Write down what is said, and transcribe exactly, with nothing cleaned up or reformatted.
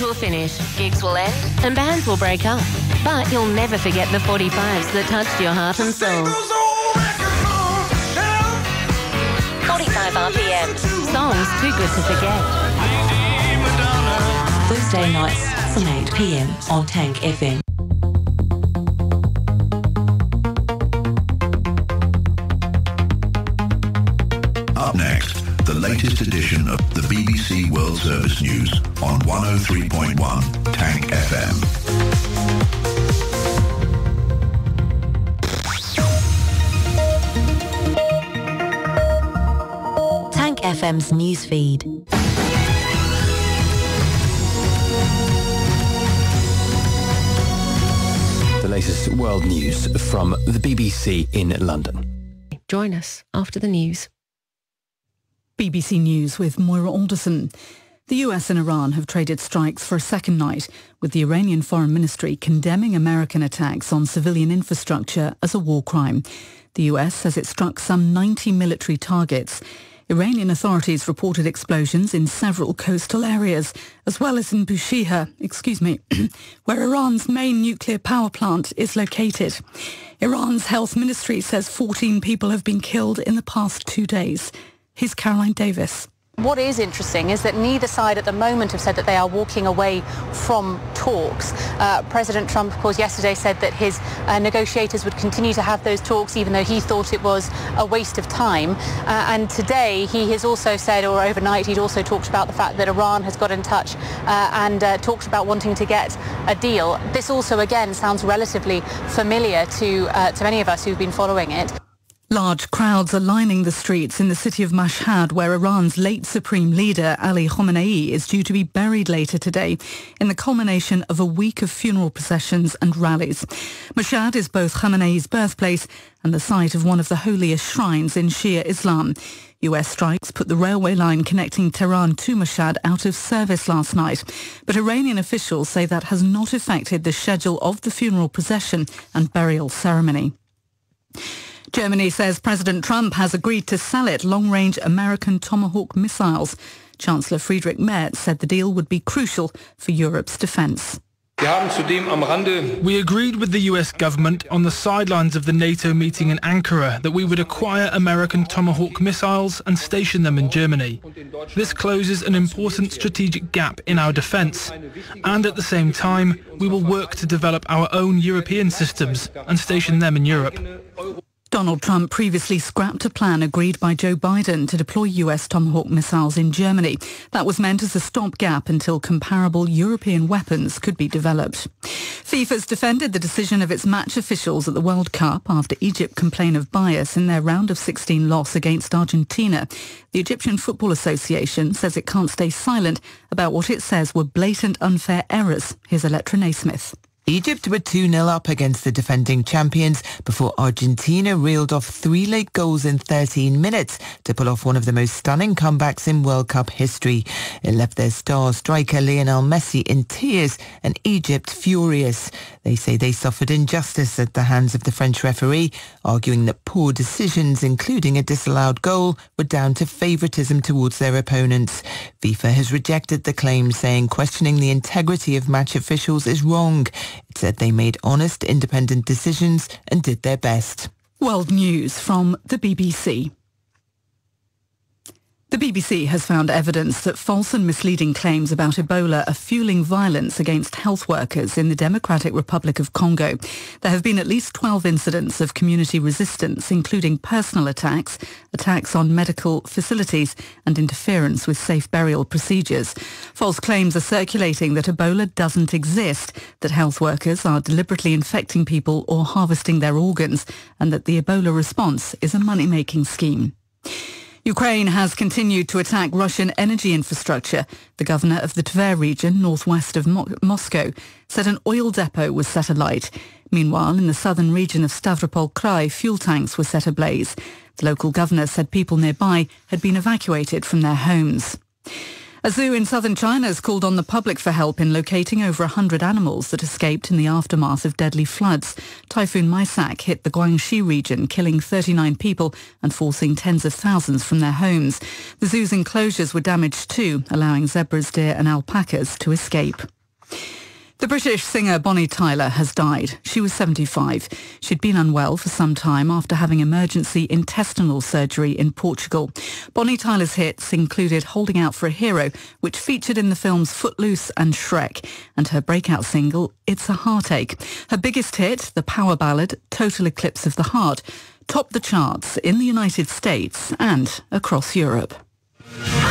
will finish, gigs will end, and bands will break up. But you'll never forget the forty-fives that touched your heart and soul. forty-five R P M. Songs too good to forget. Thursday nights from eight p m on Tank F M. Up next, the latest edition of the B B C World Service News on one oh three point one Tank F M. Tank F M's newsfeed. The latest world news from the B B C in London. Join us after the news. B B C News with Moira Alderson. The U S and Iran have traded strikes for a second night, with the Iranian Foreign Ministry condemning American attacks on civilian infrastructure as a war crime. The U S says it struck some ninety military targets. Iranian authorities reported explosions in several coastal areas, as well as in Bushehr, excuse me, where Iran's main nuclear power plant is located. Iran's health ministry says fourteen people have been killed in the past two days. Here's Caroline Davis. What is interesting is that neither side at the moment have said that they are walking away from talks. Uh, President Trump, of course, yesterday said that his uh, negotiators would continue to have those talks even though he thought it was a waste of time. Uh, and today he has also said, or overnight, he'd also talked about the fact that Iran has got in touch uh, and uh, talked about wanting to get a deal. This also, again, sounds relatively familiar to, uh, to many of us who've been following it. Large crowds are lining the streets in the city of Mashhad, where Iran's late supreme leader, Ali Khamenei, is due to be buried later today in the culmination of a week of funeral processions and rallies. Mashhad is both Khamenei's birthplace and the site of one of the holiest shrines in Shia Islam. U S strikes put the railway line connecting Tehran to Mashhad out of service last night, but Iranian officials say that has not affected the schedule of the funeral procession and burial ceremony. Germany says President Trump has agreed to sell it long-range American Tomahawk missiles. Chancellor Friedrich Merz said the deal would be crucial for Europe's defence. We agreed with the U S government on the sidelines of the NATO meeting in Ankara that we would acquire American Tomahawk missiles and station them in Germany. This closes an important strategic gap in our defence, and at the same time we will work to develop our own European systems and station them in Europe. Donald Trump previously scrapped a plan agreed by Joe Biden to deploy U S Tomahawk missiles in Germany. That was meant as a stopgap until comparable European weapons could be developed. FIFA's defended the decision of its match officials at the World Cup after Egypt complained of bias in their round of sixteen loss against Argentina. The Egyptian Football Association says it can't stay silent about what it says were blatant unfair errors. Here's Electra Naismith. Egypt were two nil up against the defending champions before Argentina reeled off three late goals in thirteen minutes to pull off one of the most stunning comebacks in World Cup history. It left their star striker Lionel Messi in tears and Egypt furious. They say they suffered injustice at the hands of the French referee, arguing that poor decisions, including a disallowed goal, were down to favouritism towards their opponents. FIFA has rejected the claim, saying questioning the integrity of match officials is wrong. It said they made honest, independent decisions and did their best. World News from the B B C. The B B C has found evidence that false and misleading claims about Ebola are fueling violence against health workers in the Democratic Republic of Congo. There have been at least twelve incidents of community resistance, including personal attacks, attacks on medical facilities, and interference with safe burial procedures. False claims are circulating that Ebola doesn't exist, that health workers are deliberately infecting people or harvesting their organs, and that the Ebola response is a money-making scheme. Ukraine has continued to attack Russian energy infrastructure. The governor of the Tver region, northwest of Mo- Moscow, said an oil depot was set alight. Meanwhile, in the southern region of Stavropol Krai, fuel tanks were set ablaze. The local governor said people nearby had been evacuated from their homes. A zoo in southern China has called on the public for help in locating over one hundred animals that escaped in the aftermath of deadly floods. Typhoon Maisak hit the Guangxi region, killing thirty-nine people and forcing tens of thousands from their homes. The zoo's enclosures were damaged too, allowing zebras, deer and alpacas to escape. The British singer Bonnie Tyler has died. She was seventy-five. She'd been unwell for some time after having emergency intestinal surgery in Portugal. Bonnie Tyler's hits included Holding Out for a Hero, which featured in the films Footloose and Shrek, and her breakout single, It's a Heartache. Her biggest hit, the power ballad Total Eclipse of the Heart, topped the charts in the United States and across Europe.